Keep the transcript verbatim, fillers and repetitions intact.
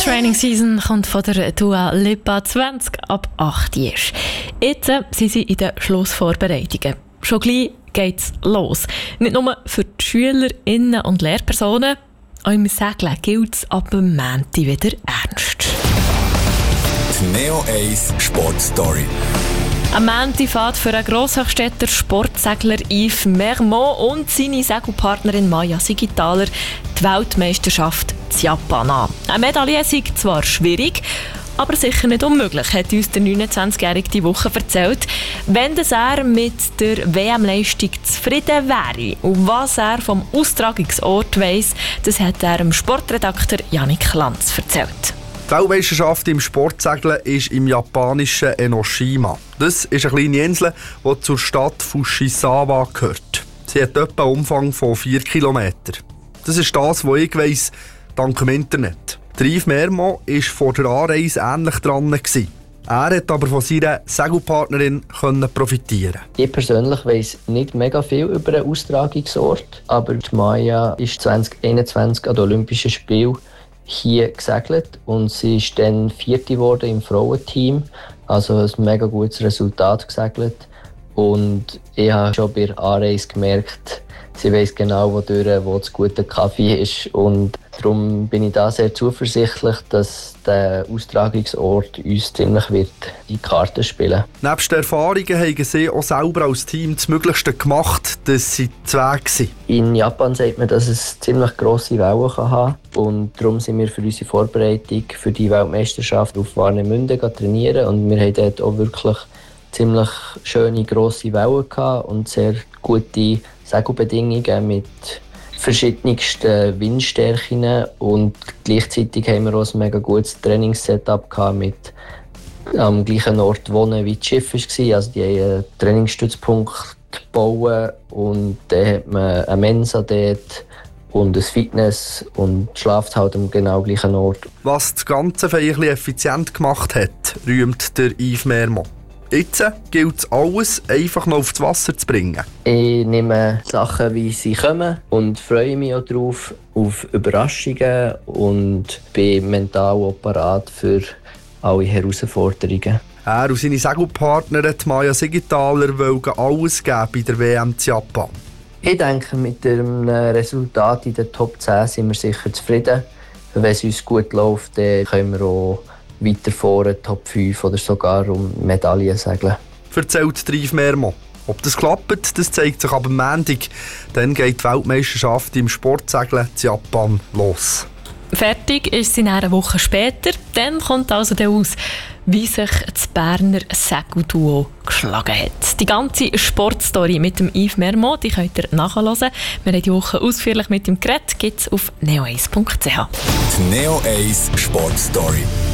Training Season kommt von der Dua Lipa zwanzig ab acht. Jetzt sind sie in den Schlussvorbereitungen. Schon gleich geht's los. Nicht nur für die SchülerInnen und Lehrpersonen, auch im Segeln gilt es ab dem Montag wieder ernst. Die Neo eins Sportstory. Am Montag fährt für einen Grosshöchstädter Sportsegler Yves Mermont und seine Segelpartnerin Maja Sigithaler die Weltmeisterschaft in Japan an. Eine Medaille sei zwar schwierig, aber sicher nicht unmöglich, hat uns der neunundzwanzigjährige diese Woche erzählt. Wenn das er mit der W M-Leistung zufrieden wäre und was er vom Austragungsort weiss, das hat er dem Sportredakteur Janik Lanz erzählt. Die Weltmeisterschaft im Sportsegeln ist im japanischen Enoshima. Das ist eine kleine Insel, die zur Stadt Fujisawa gehört. Sie hat etwa einen Umfang von vier Kilometern. Das ist das, was ich weiss, dank dem Internet. Yves Mermont war vor der Anreise ähnlich dran. Er hat aber von seiner Segelpartnerin profitieren. Ich persönlich weiss nicht mega viel über den Austragungsort, aber die Maja ist zwanzig einundzwanzig an den Olympischen Spielen hier gesegelt und sie ist dann Vierte geworden im Frauenteam, also ein mega gutes Resultat gesegelt. Und ich habe schon bei der Anreise gemerkt, sie weiss genau, wodurch, wo das gute Kaffee ist. Und darum bin ich da sehr zuversichtlich, dass der Austragungsort uns ziemlich wird die Karten spielen. Nebst den Erfahrungen haben sie auch selber als Team das Möglichste gemacht, dass sie zu Weg sind. In Japan sagt man, dass es ziemlich grosse Wellen kann haben kann. Und darum sind wir für unsere Vorbereitung für die Weltmeisterschaft auf Warnemünde trainieren. Und wir haben dort auch wirklich ziemlich schöne grosse Wellen gehabt und sehr gute Segelbedingungen mit verschiedensten Windstärken. Und gleichzeitig haben wir auch ein mega gutes Trainingssetup gehabt mit am gleichen Ort wohnen wie das Schiff war. Also die haben einen Trainingsstützpunkt gebaut und dann hat man eine Mensa dort und ein Fitness und schlaft halt am genau gleichen Ort. Was das Ganze ein bisschen effizient gemacht hat, rühmt der Yves Mermont. Jetzt gilt es alles, einfach noch aufs Wasser zu bringen. Ich nehme Sachen, wie sie kommen und freue mich auch darauf, auf Überraschungen und bin mental auch parat für alle Herausforderungen. Er und seine Segelpartnerin Maja Sigithaler wollen alles geben bei der W M in Japan. Ich denke, mit dem Resultat in der Top zehn sind wir sicher zufrieden. Wenn es uns gut läuft, dann können wir auch weiter vorne, Top fünf oder sogar um Medaillen segeln. Erzählt Yves Mermont. Ob das klappt, das zeigt sich ab dem Montag. Dann geht die Weltmeisterschaft im Sportsegeln in Japan los. Fertig ist sie eine Woche später. Dann kommt also der aus, wie sich das Berner Segelduo geschlagen hat. Die ganze Sportstory mit dem Yves Mermont, die könnt ihr nachhören. Wir haben die Woche ausführlich mit ihm geredet, gibt es auf neo eins punkt c h. Die Neo eins Sportstory.